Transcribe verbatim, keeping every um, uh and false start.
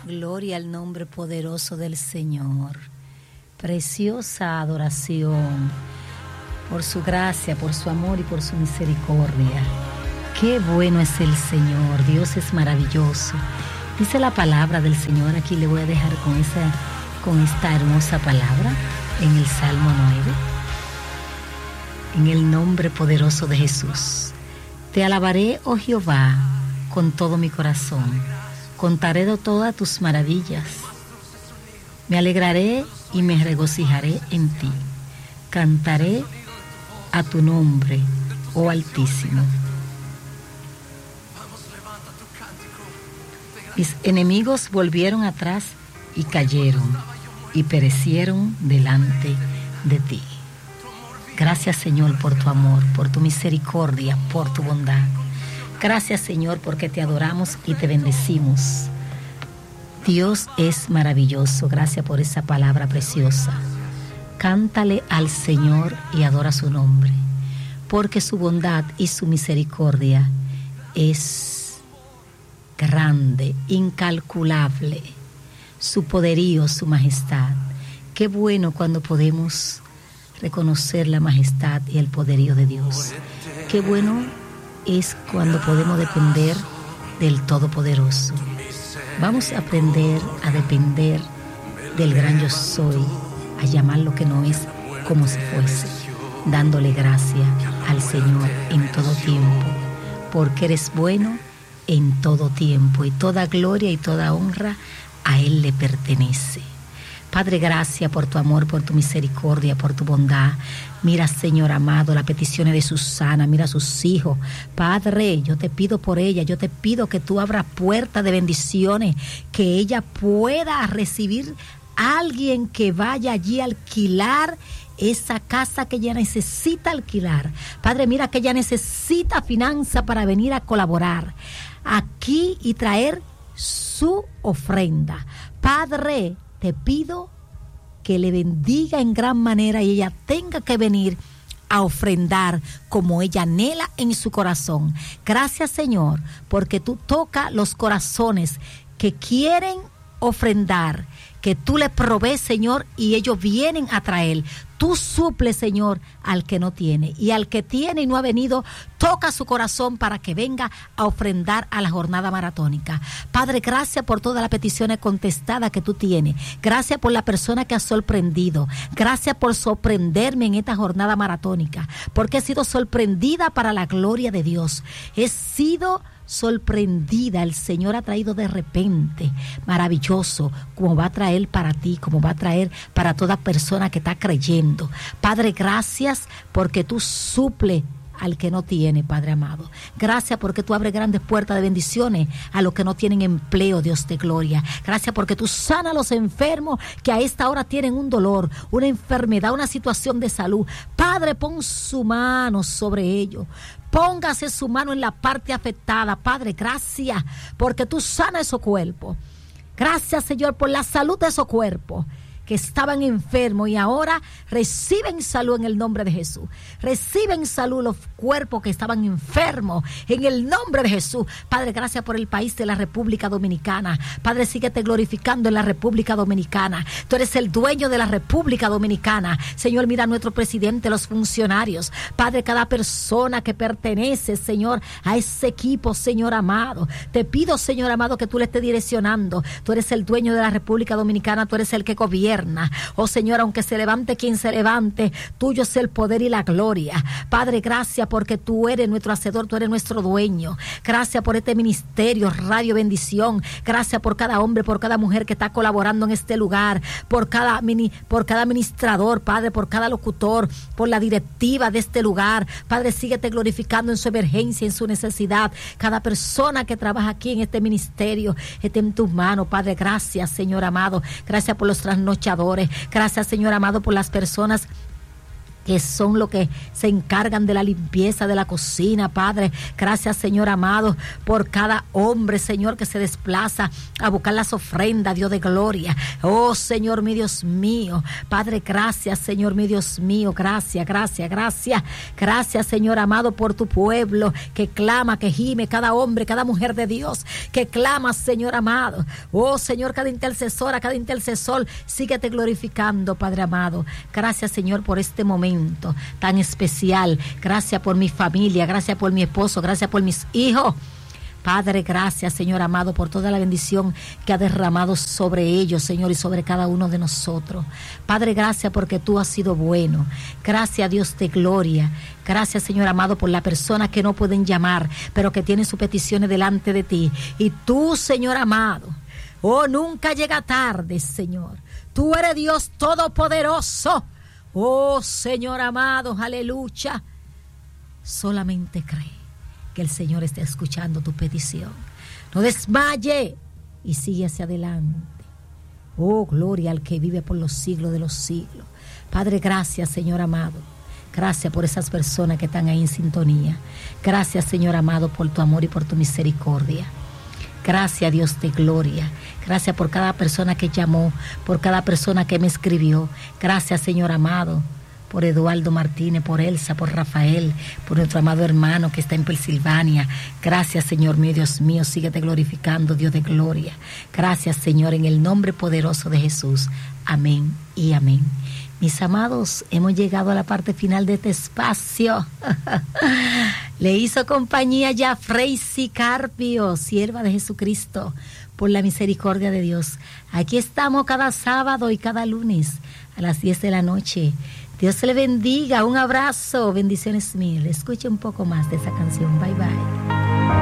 Gloria al nombre poderoso del Señor. Preciosa adoración por su gracia, por su amor y por su misericordia. Qué bueno es el Señor, Dios es maravilloso. Dice la palabra del Señor, aquí le voy a dejar con, esa, con esta hermosa palabra en el Salmo nueve. En el nombre poderoso de Jesús. Te alabaré, oh Jehová, con todo mi corazón. Contaré de todas tus maravillas. Me alegraré y me regocijaré en ti. Cantaré a tu nombre, oh Altísimo. Mis enemigos volvieron atrás y cayeron y perecieron delante de ti. Gracias, Señor, por tu amor, por tu misericordia, por tu bondad. Gracias, Señor, porque te adoramos y te bendecimos. Dios es maravilloso. Gracias por esa palabra preciosa. Cántale al Señor y adora su nombre, porque su bondad y su misericordia es grande, incalculable. Su poderío, su majestad. Qué bueno cuando podemos reconocer la majestad y el poderío de Dios. Qué bueno es cuando podemos depender del Todopoderoso. Vamos a aprender a depender del gran yo soy, a llamar lo que no es como si fuese, dándole gracia al Señor en todo tiempo, porque eres bueno en todo tiempo y toda gloria y toda honra a Él le pertenece. Padre, gracias por tu amor, por tu misericordia, por tu bondad. Mira, Señor amado, las peticiones de Susana, mira a sus hijos. Padre, yo te pido por ella, yo te pido que tú abras puertas de bendiciones, que ella pueda recibir a alguien que vaya allí a alquilar esa casa que ella necesita alquilar. Padre, mira que ella necesita finanza para venir a colaborar aquí y traer su ofrenda. Padre, te pido que le bendiga en gran manera y ella tenga que venir a ofrendar como ella anhela en su corazón. Gracias, Señor, porque tú tocas los corazones que quieren ofrendar, que tú les provees, Señor, y ellos vienen a traer. Tú suples, Señor, al que no tiene, y al que tiene y no ha venido, toca su corazón para que venga a ofrendar a la jornada maratónica. Padre, gracias por todas las peticiones contestadas que tú tienes. Gracias por la persona que has sorprendido. Gracias por sorprenderme en esta jornada maratónica, porque he sido sorprendida para la gloria de Dios. He sido sorprendida, el Señor ha traído de repente, maravilloso, como va a traer para ti, como va a traer para toda persona que está creyendo. Padre, gracias porque tú suples al que no tiene, Padre amado. Gracias porque tú abres grandes puertas de bendiciones a los que no tienen empleo, Dios de gloria. Gracias porque tú sanas a los enfermos que a esta hora tienen un dolor, una enfermedad, una situación de salud. Padre, pon su mano sobre ellos. Póngase su mano en la parte afectada. Padre, gracias porque tú sanas esos cuerpos. Gracias, Señor, por la salud de esos cuerpos que estaban enfermos y ahora reciben salud en el nombre de Jesús. Reciben salud los cuerpos que estaban enfermos en el nombre de Jesús. Padre, gracias por el país de la República Dominicana. Padre, síguete glorificando en la República Dominicana. Tú eres el dueño de la República Dominicana. Señor, mira a nuestro presidente, los funcionarios. Padre, cada persona que pertenece, Señor, a ese equipo, Señor amado. Te pido, Señor amado, que tú le estés direccionando. Tú eres el dueño de la República Dominicana. Tú eres el que gobierna. Oh Señor, aunque se levante quien se levante, tuyo es el poder y la gloria. Padre, gracias porque tú eres nuestro hacedor, tú eres nuestro dueño. Gracias por este ministerio, Radio Bendición. Gracias por cada hombre, por cada mujer que está colaborando en este lugar, por cada, mini, por cada administrador, Padre, por cada locutor, por la directiva de este lugar. Padre, síguete glorificando en su emergencia, en su necesidad. Cada persona que trabaja aquí en este ministerio, esté en tus manos, Padre. Gracias, Señor amado. Gracias por los trasnochadores. Gracias, Señor amado, por las personas que son los que se encargan de la limpieza de la cocina, Padre. Gracias, Señor amado, por cada hombre, Señor, que se desplaza a buscar las ofrendas, Dios de gloria. Oh, Señor, mi Dios mío. Padre, gracias, Señor, mi Dios mío. Gracias, gracias, gracias. Gracias, Señor amado, por tu pueblo que clama, que gime, cada hombre, cada mujer de Dios que clama, Señor amado. Oh, Señor, cada intercesora, cada intercesor, síguete glorificando, Padre amado. Gracias, Señor, por este momento tan especial. Gracias por mi familia, gracias por mi esposo, gracias por mis hijos. Padre, gracias, Señor amado, por toda la bendición que ha derramado sobre ellos, Señor, y sobre cada uno de nosotros. Padre, gracias porque tú has sido bueno. Gracias, Dios de gloria. Gracias, Señor amado, por las personas que no pueden llamar, pero que tienen sus peticiones delante de ti. Y tú, Señor amado, oh, nunca llega tarde, Señor. Tú eres Dios todopoderoso. Oh, Señor amado, aleluya. Solamente cree que el Señor está escuchando tu petición. No desmaye y sigue hacia adelante. Oh, gloria al que vive por los siglos de los siglos. Padre, gracias, Señor amado. Gracias por esas personas que están ahí en sintonía. Gracias, Señor amado, por tu amor y por tu misericordia. Gracias, Dios de gloria. Gracias por cada persona que llamó, por cada persona que me escribió. Gracias, Señor amado, por Eduardo Martínez, por Elsa, por Rafael, por nuestro amado hermano que está en Pensilvania. Gracias, Señor mío, Dios mío, síguete glorificando, Dios de gloria. Gracias, Señor, en el nombre poderoso de Jesús. Amén y amén. Mis amados, hemos llegado a la parte final de este espacio. Le hizo compañía ya Freisy Carpio, sierva de Jesucristo, por la misericordia de Dios. Aquí estamos cada sábado y cada lunes a las diez de la noche. Dios se le bendiga, un abrazo, bendiciones mil. Escuche un poco más de esa canción. Bye bye.